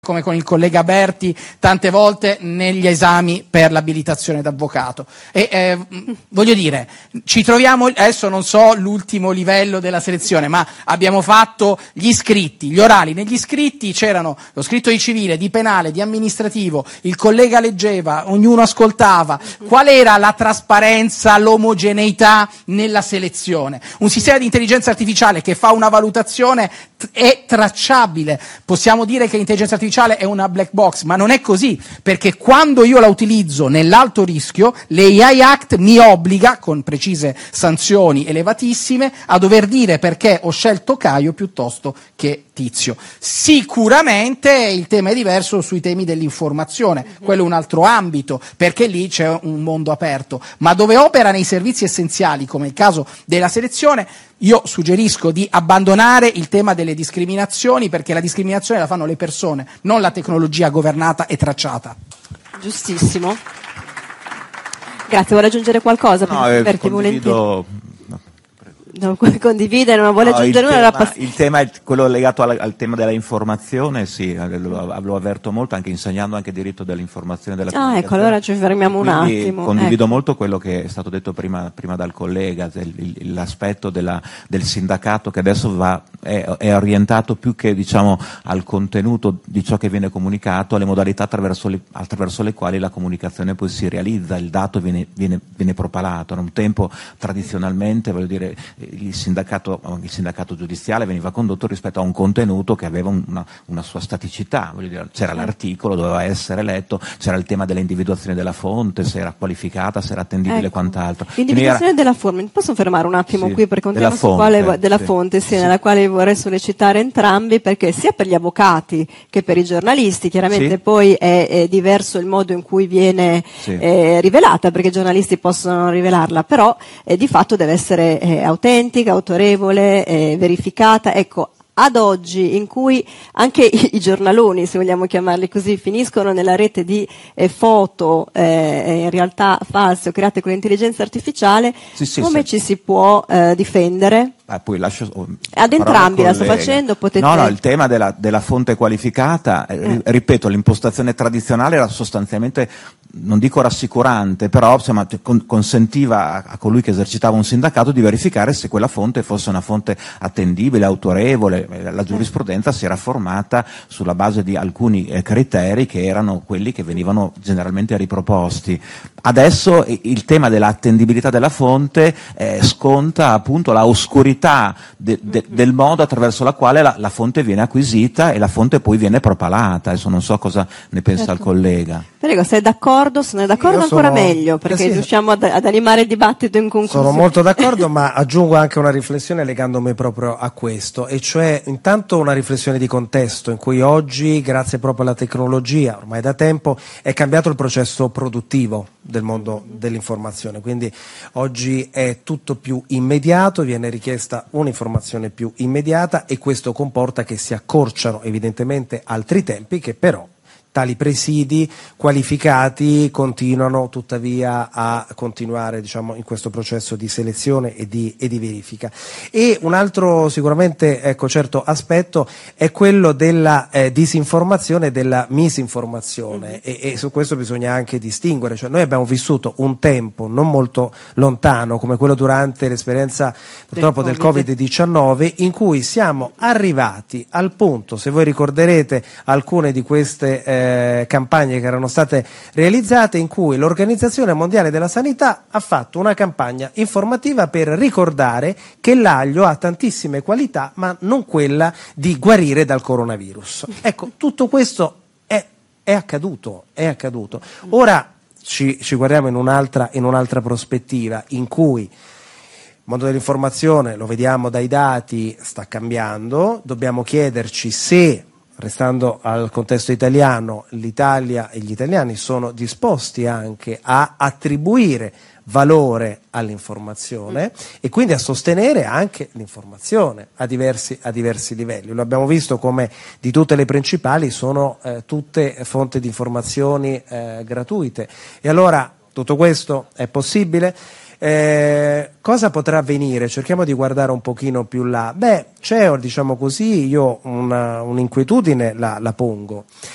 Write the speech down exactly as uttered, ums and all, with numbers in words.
come con il collega Berti, tante volte negli esami per l'abilitazione d'avvocato. E eh, voglio dire, ci troviamo, adesso non so l'ultimo livello della selezione, ma abbiamo fatto gli iscritti, gli orali. Negli iscritti c'erano lo scritto di civile, di penale, di amministrativo, il collega leggeva, ognuno ascoltava. Qual era la trasparenza, l'omogeneità nella selezione? Un sistema di intelligenza artificiale che fa una valutazione è tracciabile. Possiamo dire che l'intelligenza artificiale è una black box, ma non è così, perché quando io la utilizzo nell'alto rischio, l'A I Act mi obbliga, con precise sanzioni elevatissime, a dover dire perché ho scelto Caio piuttosto che Tizio. Sicuramente il tema è diverso sui temi dell'informazione, quello è un altro ambito, perché lì c'è un mondo aperto, ma dove opera nei servizi essenziali, come il caso della selezione, io suggerisco di abbandonare il tema delle discriminazioni, perché la discriminazione la fanno le persone, non la tecnologia governata e tracciata. Giustissimo. Grazie, vuole aggiungere qualcosa? No, eh, perché condivido... volente... Non condivide, non vuole no, aggiungere il nulla. tema, il tema è quello legato al, al tema della informazione, sì, lo, lo avverto molto, anche insegnando anche diritto dell'informazione e della Ah, ecco, allora ci fermiamo un Quindi attimo. Condivido ecco. molto quello che è stato detto prima, prima dal collega, del, il, l'aspetto della, del sindacato che adesso va, è, è orientato più che diciamo al contenuto di ciò che viene comunicato, alle modalità attraverso le, attraverso le quali la comunicazione poi si realizza, il dato viene, viene, viene propalato. Un tempo tradizionalmente, voglio dire, il sindacato, il sindacato giudiziale veniva condotto rispetto a un contenuto che aveva una, una sua staticità, voglio dire, c'era l'articolo, doveva essere letto, c'era il tema dell'individuazione della fonte, se era qualificata, se era attendibile e Ecco. quant'altro. L'individuazione era... della fonte, mi posso fermare un attimo sì, qui perché è un della tema su fonte, quale, della sì. fonte sì, Sì. nella quale vorrei sollecitare entrambi, perché sia per gli avvocati che per i giornalisti chiaramente Sì. poi è, è diverso il modo in cui viene Sì. eh, rivelata, perché i giornalisti possono rivelarla, però eh, di fatto deve essere eh, autentica, autorevole, eh, verificata. Ecco, ad oggi, in cui anche i, i giornaloni, se vogliamo chiamarli così, finiscono nella rete di eh, foto eh, in realtà false o create con l'intelligenza artificiale, Sì, sì, come sì. ci si può eh, difendere? Ah, poi lascio, oh, Ad entrambi la sto collega. facendo, potete... No, no, il tema della, della fonte qualificata, eh, Eh. ripeto, l'impostazione tradizionale era sostanzialmente, non dico rassicurante, però insomma, con, consentiva a, a colui che esercitava un sindacato di verificare se quella fonte fosse una fonte attendibile, autorevole. La giurisprudenza si era formata sulla base di alcuni eh, criteri che erano quelli che venivano generalmente riproposti. Adesso il tema dell'attendibilità della fonte eh, sconta appunto la oscurità de, de, del modo attraverso la quale la, la fonte viene acquisita e la fonte poi viene propalata. Adesso non so cosa ne pensa Certo. il collega. Prego, sei d'accordo? Se non è d'accordo Io ancora sono- meglio, perché eh sì. riusciamo ad, ad animare il dibattito in conclusione. Sono molto d'accordo, ma aggiungo anche una riflessione legandomi proprio a questo, e cioè intanto una riflessione di contesto in cui oggi, grazie proprio alla tecnologia, ormai da tempo, è cambiato il processo produttivo del mondo dell'informazione, quindi oggi è tutto più immediato, viene richiesta un'informazione più immediata e questo comporta che si accorciano evidentemente altri tempi che però tali presidi qualificati continuano tuttavia a continuare, diciamo, in questo processo di selezione e di, e di verifica. E un altro sicuramente, ecco, certo aspetto è quello della eh, disinformazione e della misinformazione, mm-hmm. e, e su questo bisogna anche distinguere, cioè noi abbiamo vissuto un tempo non molto lontano come quello durante l'esperienza purtroppo del covid diciannove in cui siamo arrivati al punto, se voi ricorderete alcune di queste eh, campagne che erano state realizzate, in cui l'Organizzazione Mondiale della Sanità ha fatto una campagna informativa per ricordare che l'aglio ha tantissime qualità ma non quella di guarire dal coronavirus. Ecco, tutto questo è, è accaduto, è accaduto. Ora ci, ci guardiamo in un'altra, in un'altra prospettiva in cui il mondo dell'informazione, lo vediamo dai dati, sta cambiando, dobbiamo chiederci se, restando al contesto italiano, l'Italia e gli italiani sono disposti anche a attribuire valore all'informazione e quindi a sostenere anche l'informazione a diversi, a diversi livelli. Lo abbiamo visto come di tutte le principali sono eh, tutte fonti di informazioni eh, gratuite. E allora tutto questo è possibile? Eh, cosa potrà avvenire? Cerchiamo di guardare un pochino più là. Beh, c'è, diciamo così, io una, un'inquietudine la, la pongo.